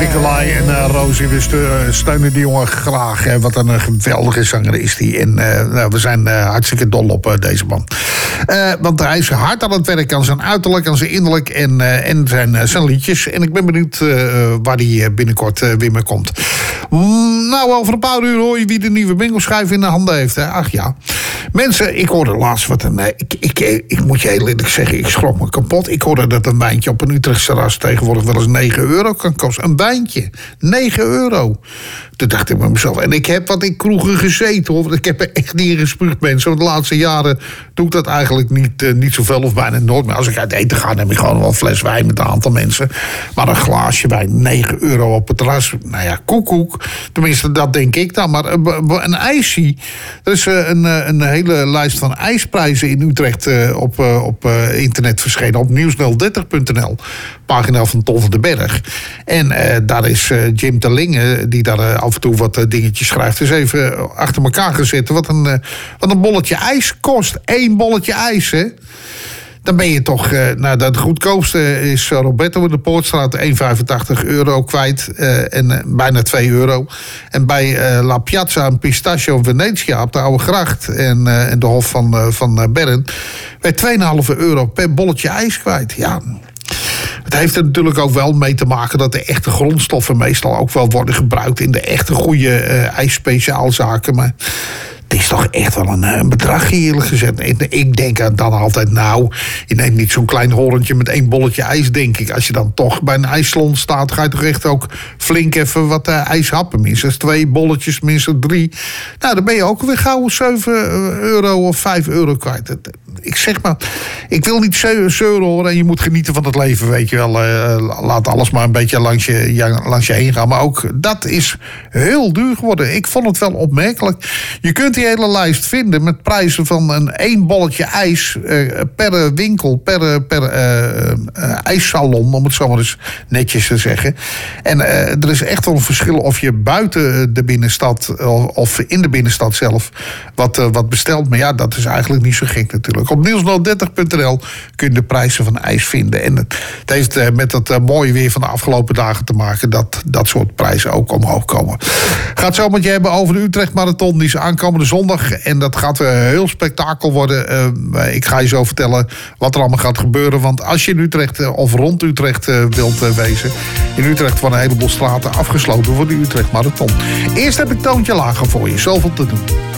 Nicolai en Rosie, we steunen die jongen graag. Hè. Wat een geweldige zanger is die. En we zijn hartstikke dol op deze man. Want hij is hard aan het werk aan zijn uiterlijk, aan zijn innerlijk en zijn liedjes. En ik ben benieuwd waar hij binnenkort weer mee komt. Nou, over een paar uur hoor je wie de nieuwe bingo-schijf in de handen heeft. Hè. Ach ja. Mensen, ik hoorde laatst wat een... Ik moet je heel eerlijk zeggen, ik schrok me kapot. Ik hoorde dat een wijntje op een Utrechtse terras tegenwoordig wel eens 9 euro kan kosten. Een wijntje. 9 euro. Toen dacht ik bij mezelf. En ik heb wat in kroegen gezeten, hoor. Ik heb er echt niet in gespuugd, mensen. Want de laatste jaren doe ik dat eigenlijk niet zoveel of bijna nooit meer. Als ik uit eten ga, dan heb ik gewoon wel een fles wijn met een aantal mensen. Maar een glaasje wijn, 9 euro op het terras. Nou ja, koekoek. Tenminste, dat denk ik dan. Maar een ijsie. Er is een hele lijst van ijsprijzen in Utrecht op internet verschenen. Op nieuws030.nl. Pagina van Ton van den Berg. En daar is Jim Terlinge, die daar af en toe wat dingetjes schrijft, is even achter elkaar gezet. Wat een bolletje ijs kost. 1 bolletje ijs, hè? Dan ben je toch... het goedkoopste is Roberto in de Poortstraat, 1,85 euro kwijt. En bijna 2 euro. En bij La Piazza en Pistachio in Venetia op de Oude Gracht en de Hof van Bern, bij 2,5 euro per bolletje ijs kwijt. Ja... Het heeft er natuurlijk ook wel mee te maken dat de echte grondstoffen meestal ook wel worden gebruikt in de echte goede ijsspeciaalzaken. Maar het is toch echt wel een bedragje, eerlijk gezegd. Ik denk dan altijd, nou, je neemt niet zo'n klein horentje met 1 bolletje ijs, denk ik. Als je dan toch bij een ijssalon staat, ga je toch echt ook flink even wat ijs happen. Minstens 2 bolletjes, minstens 3. Nou, dan ben je ook weer gauw 7 euro of 5 euro kwijt. Ik zeg maar, ik wil niet zeuren horen en je moet genieten van het leven, weet je wel. Laat alles maar een beetje langs je heen gaan. Maar ook dat is heel duur geworden. Ik vond het wel opmerkelijk. Je kunt die hele lijst vinden met prijzen van 1 bolletje ijs per winkel, per ijssalon, om het zo maar eens netjes te zeggen. En er is echt wel een verschil of je buiten de binnenstad of in de binnenstad zelf wat bestelt. Maar ja, dat is eigenlijk niet zo gek natuurlijk. Op nieuws030.nl kun je de prijzen van ijs vinden. En het heeft met het mooie weer van de afgelopen dagen te maken dat soort prijzen ook omhoog komen. Gaat zo met je hebben over de Utrecht Marathon. Die is aankomende zondag. En dat gaat heel spektakel worden. Ik ga je zo vertellen wat er allemaal gaat gebeuren. Want als je in Utrecht of rond Utrecht wilt wezen. In Utrecht worden een heleboel straten afgesloten voor de Utrecht Marathon. Eerst heb ik Toontje Lager voor je. Zoveel te doen.